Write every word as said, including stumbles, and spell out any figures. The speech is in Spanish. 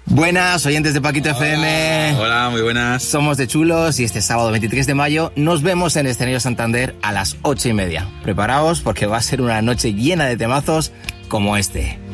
Buenas, oyentes de Paquito F M. Hola, muy buenas. Somos de Chulos y este sábado veintitrés de mayo nos vemos en el escenario Santander a las ocho y media. Preparaos porque va a ser una noche llena de temazos como este.